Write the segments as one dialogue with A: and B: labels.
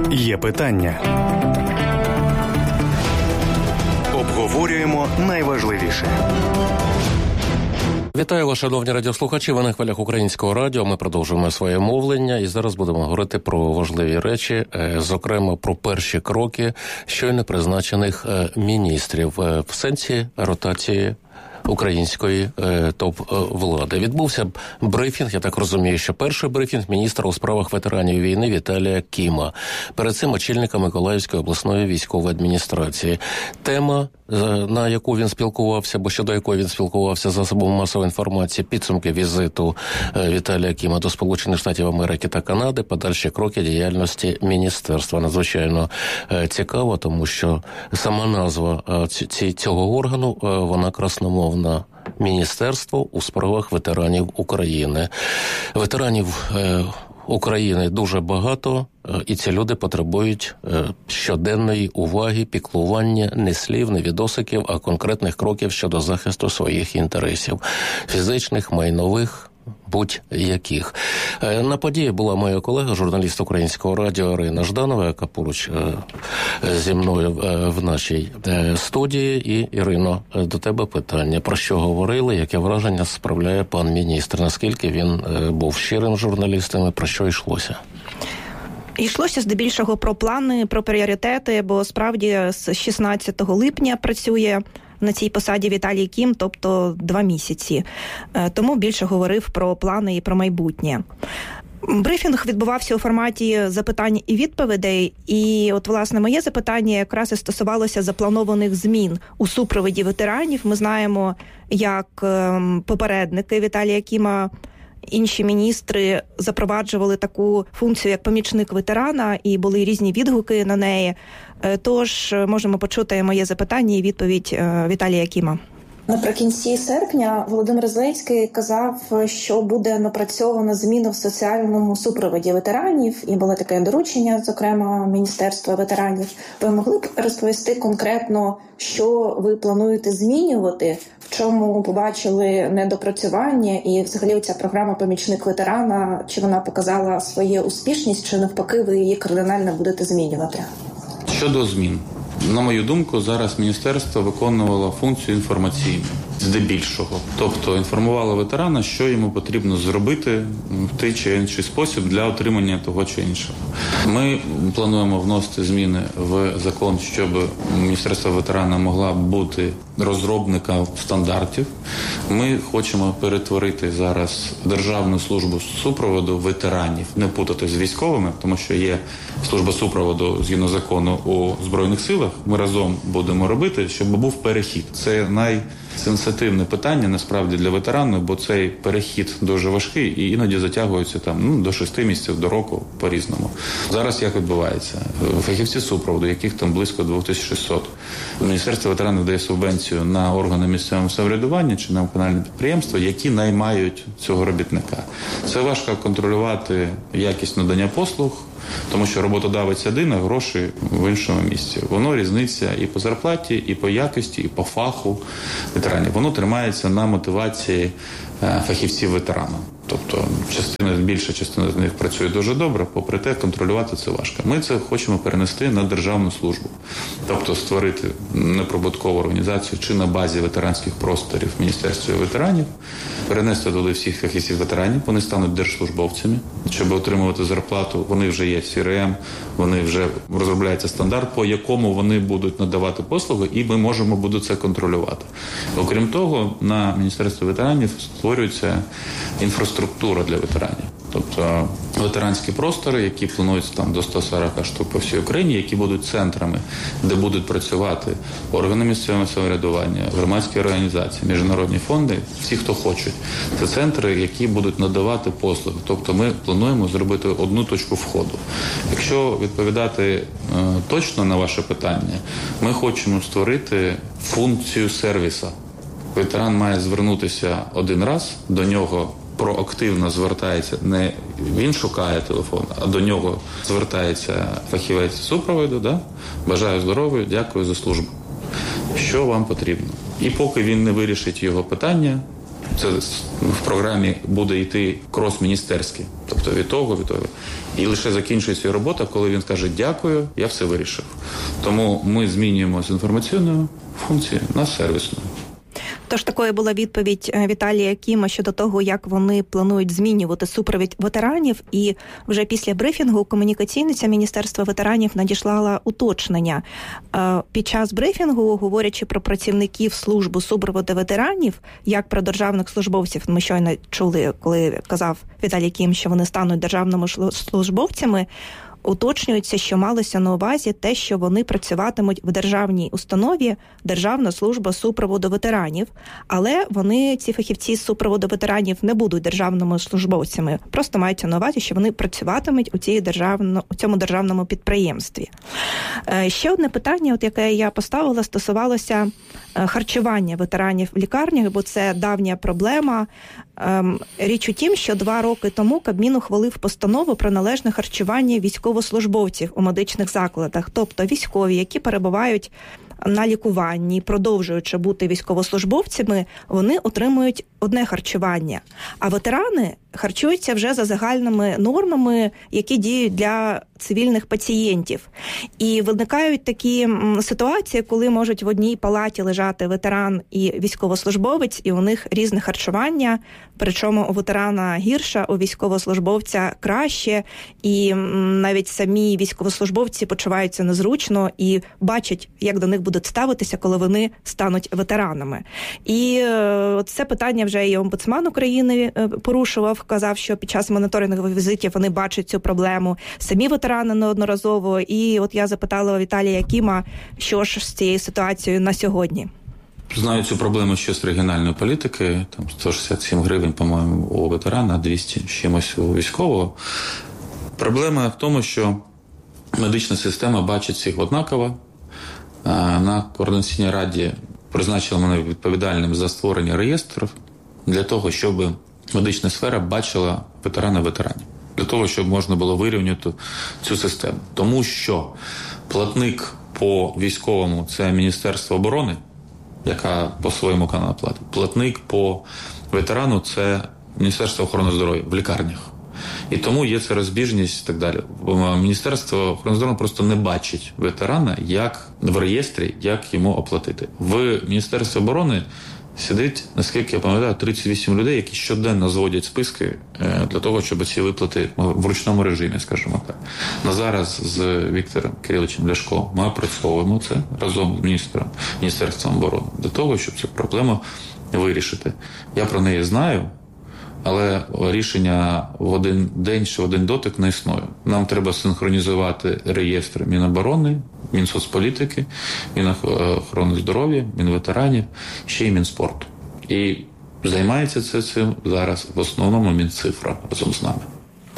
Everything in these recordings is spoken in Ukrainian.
A: Є питання. Обговорюємо найважливіше.
B: Вітаю вас, шановні радіослухачі. Ви на хвилях Українського радіо. Ми продовжуємо своє мовлення і зараз будемо говорити про важливі речі, зокрема про перші кроки щойно призначених міністрів в сенсі ротації української топ-влади. Відбувся брифінг, я так розумію, що перший брифінг міністра у справах ветеранів війни Віталія Кіма. Перед цим очільника Миколаївської обласної військової адміністрації. Тема, на яку він спілкувався, або щодо якої він спілкувався з засобами масової інформації, підсумки візиту Віталія Кіма до Сполучених Штатів Америки та Канади, подальші кроки діяльності міністерства. Надзвичайно цікаво, тому що сама назва цього органу, вона красномовна. Міністерство у справах ветеранів України. Ветеранів України дуже багато, і ці люди потребують щоденної уваги, піклування, не слів, не відосиків, а конкретних кроків щодо захисту своїх інтересів. Фізичних, майнових, будь-яких. На події була моя колега, журналіст Українського радіо Ірина Жданова, яка поруч зі мною в нашій студії. І, Ірино, до тебе питання. Про що говорили, яке враження справляє пан міністр? Наскільки він був щирим журналістом і про що йшлося?
C: Йшлося здебільшого про плани, про пріоритети, бо справді з 16 липня працює на цій посаді Віталій Кім, тобто 2 місяці. Тому більше говорив про плани і про майбутнє. Брифінг відбувався у форматі запитань і відповідей, і от, власне, моє запитання якраз і стосувалося запланованих змін у супроводі ветеранів. Ми знаємо, як попередники Віталія Кіма, інші міністри запроваджували таку функцію, як помічник ветерана, і були різні відгуки на неї. Тож можемо почути моє запитання і відповідь Віталія Кіма.
D: Наприкінці серпня Володимир Зеленський казав, що буде напрацьована зміна в соціальному супроводі ветеранів, і було таке доручення, зокрема, Міністерства ветеранів. Ви могли б розповісти конкретно, що ви плануєте змінювати, в чому побачили недопрацювання, і взагалі ця програма «Помічник ветерана», чи вона показала свою успішність, чи навпаки ви її кардинально будете змінювати?
E: Щодо змін. На мою думку, зараз міністерство виконувало функцію інформаційну, здебільшого. Тобто інформувало ветерана, що йому потрібно зробити в той чи інший спосіб для отримання того чи іншого. Ми плануємо вносити зміни в закон, щоб Міністерство ветерана могла бути розробником стандартів. Ми хочемо перетворити зараз Державну службу супроводу ветеранів, не путати з військовими, тому що є служба супроводу згідно закону у Збройних силах. Ми разом будемо робити, щоб був перехід. Це найсенситивне питання, насправді, для ветеранів, бо цей перехід дуже важкий і іноді затягується до 6 місяців, до року, по-різному. Зараз як відбувається? Фахівці супроводу, яких там близько 2600. Міністерство ветеранів дає субвенцію на органи місцевого самоврядування чи на комунальні підприємства, які наймають цього робітника. Це важко контролювати якість надання послуг, тому що роботодавець один, а гроші в іншому місці. Воно різниця і по зарплаті, і по якості, і по фаху ветеранів. Воно тримається на мотивації фахівців ветерана. Тобто більша частина з них працює дуже добре, попри те, контролювати це важко. Ми це хочемо перенести на державну службу. Тобто створити неприбуткову організацію чи на базі ветеранських просторів в Міністерстві ветеранів, перенести туди всіх фахівців ветеранів, вони стануть держслужбовцями, щоб отримувати зарплату. Вони вже є в CRM, вони вже розробляється стандарт, по якому вони будуть надавати послуги, і ми можемо це контролювати. Окрім того, на Міністерстві ветеранів створюється інфраструктура для ветеранів. Тобто ветеранські простори, які плануються до 140 штук по всій Україні, які будуть центрами, де будуть працювати органи місцевого самоврядування, громадські організації, міжнародні фонди, всі, хто хочуть. Це центри, які будуть надавати послуги. Тобто ми плануємо зробити одну точку входу. Якщо відповідати точно на ваше питання, ми хочемо створити функцію сервісу. Ветеран має звернутися один раз, до нього проактивно звертається, не він шукає телефон, а до нього звертається фахівець супроводу, бажаю здоров'я, дякую за службу. Що вам потрібно? І поки він не вирішить його питання, це в програмі буде йти крос-міністерський. Тобто від того. І лише закінчується робота, коли він каже «дякую, я все вирішив». Тому ми змінюємо з інформаційної функції на сервісну.
C: Тож такою була відповідь Віталія Кіма щодо того, як вони планують змінювати супровід ветеранів. І вже після брифінгу комунікаційниця Міністерства ветеранів надіслала уточнення. Під час брифінгу, говорячи про працівників служби супроводу ветеранів, як про державних службовців, ми щойно чули, коли казав Віталій Кім, що вони стануть державними службовцями, уточнюється, що малося на увазі те, що вони працюватимуть в державній установі Державна служба супроводу ветеранів, але вони, ці фахівці з супроводу ветеранів, не будуть державними службовцями. Просто мається на увазі, що вони працюватимуть у цьому державному підприємстві. Ще одне питання, яке я поставила, стосувалося харчування ветеранів в лікарнях, бо це давня проблема. Річ у тім, що 2 роки тому Кабмін ухвалив постанову про належне харчування військовослужбовців у медичних закладах, тобто військові, які перебувають на лікуванні, продовжуючи бути військовослужбовцями, вони отримують одне харчування. А ветерани харчуються вже за загальними нормами, які діють для цивільних пацієнтів. І виникають такі ситуації, коли можуть в одній палаті лежати ветеран і військовослужбовець, і у них різне харчування, причому у ветерана гірше, у військовослужбовця краще, і навіть самі військовослужбовці почуваються незручно і бачать, як до них будуть ставитися, коли вони стануть ветеранами. І це питання вже і омбудсман України порушував, казав, що під час моніторингових візитів вони бачать цю проблему. Самі ветерани неодноразово. І от я запитала Віталія Кіма, що ж з цією ситуацією на сьогодні.
E: Знаю цю проблему ще з регіональної політики. Там 167 гривень, по-моєму, у ветерана, 200 чимось у військового. Проблема в тому, що медична система бачить всіх однаково. На Координаційній раді призначили мене відповідальним за створення реєстрів для того, щоб медична сфера бачила ветеранів. Для того, щоб можна було вирівняти цю систему. Тому що платник по військовому – це Міністерство оборони, яка по своєму каналу платить. Платник по ветерану – це Міністерство охорони здоров'я в лікарнях. І тому є ця розбіжність і так далі. Міністерство охорони здоров'я просто не бачить ветерана як в реєстрі, як йому оплатити. В Міністерстві оборони сидить, наскільки я пам'ятаю, 38 людей, які щоденно зводять списки для того, щоб ці виплати в ручному режимі, скажімо так. На зараз з Віктором Кириловичем Ляшко ми опрацьовуємо це разом з Міністерством оборони для того, щоб цю проблему вирішити. Я про неї знаю, але рішення в один день чи в один дотик не існує. Нам треба синхронізувати реєстри Міноборони, Мінсоцполітики, Мінохорони здоров'я, Мінветеранів, ще й Мінспорту. І займається цим зараз в основному Мінцифра разом з нами.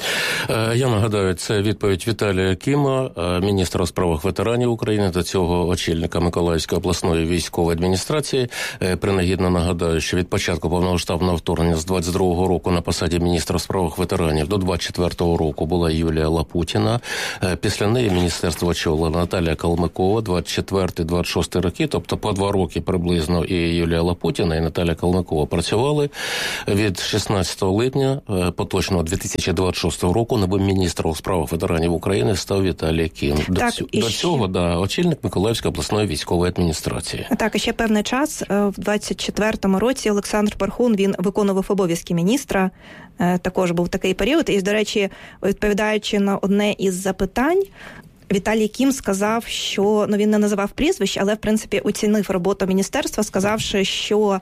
B: Я нагадаю, це відповідь Віталія Кіма, міністра у справах ветеранів України, до цього очільника Миколаївської обласної військової адміністрації. Принагідно нагадаю, що від початку повномасштабного вторгнення з 22-го року на посаді міністра у справах ветеранів до 24-го року була Юлія Лапутіна. Після неї міністерство очолила Наталія Калмикова, 24-26 роки, тобто по 2 роки приблизно і Юлія Лапутіна, і Наталія Калмикова працювали. Від 16 липня поточного 2026 року новим міністром у справах ветеранів України став Віталій Кім. До цього очільник Миколаївської обласної військової адміністрації.
C: Так, і ще певний час, в 24-му році Олександр Пархун, він виконував обов'язки міністра, також був такий період. І, до речі, відповідаючи на одне із запитань, Віталій Кім сказав, що, він не називав прізвищ, але, в принципі, оцінив роботу міністерства, сказавши, що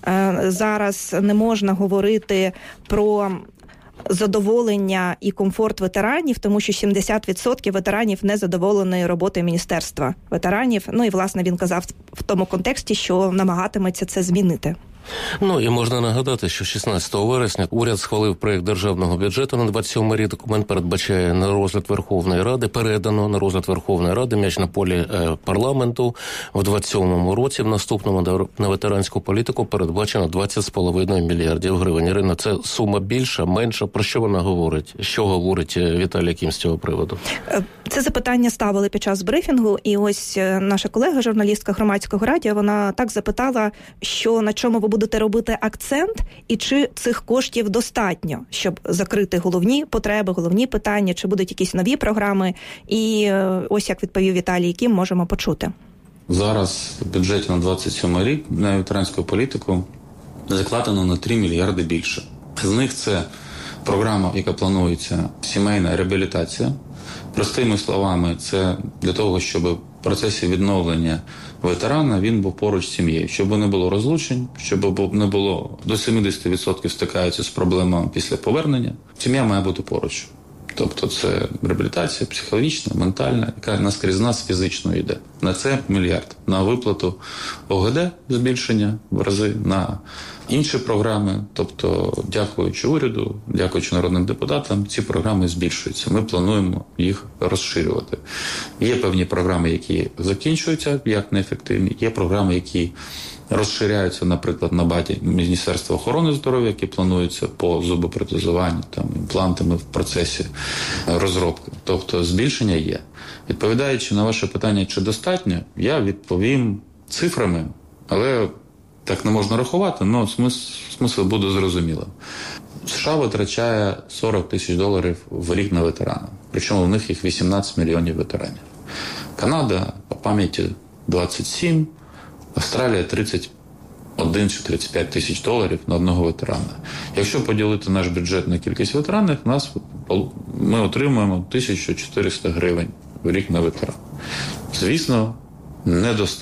C: зараз не можна говорити про задоволення і комфорт ветеранів, тому що 70% ветеранів не задоволені роботою Міністерства ветеранів. І, власне, він казав в тому контексті, що намагатиметься це змінити.
B: І можна нагадати, що 16 вересня уряд схвалив проєкт державного бюджету на 27 рік. Документ передбачає на розгляд Верховної Ради, передано на розгляд Верховної Ради м'яч на полі парламенту. В 27-му році, в наступному на ветеранську політику передбачено 20,5 мільярдів гривень. Ірина, це сума більша, менша? Про що вона говорить? Що говорить Віталій Кім з цього приводу?
C: Це запитання ставили під час брифінгу, і ось наша колега, журналістка Громадського радіо, вона так запитала, що на чому ви будете робити акцент, і чи цих коштів достатньо, щоб закрити головні потреби, головні питання, чи будуть якісь нові програми. І ось як відповів Віталій Кім, можемо почути.
E: Зараз в бюджеті на 27 рік на ветеранську політику закладено на 3 мільярди більше. З них це програма, яка планується, сімейна реабілітація. Простими словами, це для того, щоб в процесі відновлення ветерана він був поруч з сім'єю, щоб не було розлучень, щоб не було до 70% стикаються з проблемами після повернення. Сім'я має бути поруч. Тобто це реабілітація психологічна, ментальна, яка наскрізь нас фізично йде. На це мільярд. На виплату ОГД збільшення в рази, на інші програми. Тобто, дякуючи уряду, дякуючи народним депутатам, ці програми збільшуються. Ми плануємо їх розширювати. Є певні програми, які закінчуються як неефективні, є програми, які розширяються, наприклад, на базі Міністерства охорони здоров'я, які плануються по зубопротезуванню, там, імплантами в процесі розробки. Тобто збільшення є. Відповідаючи на ваше питання, чи достатньо, я відповім цифрами, але так не можна рахувати, але смисл буде зрозумілим. США витрачає $40 тисяч в рік на ветерана. Причому в них їх 18 мільйонів ветеранів. Канада, по пам'яті, 27, Австралія 31 чи 35 тисяч доларів на одного ветерана. Якщо поділити наш бюджет на кількість ветеранів, ми отримуємо 1400 гривень в рік на ветерана. Звісно, недостатньо.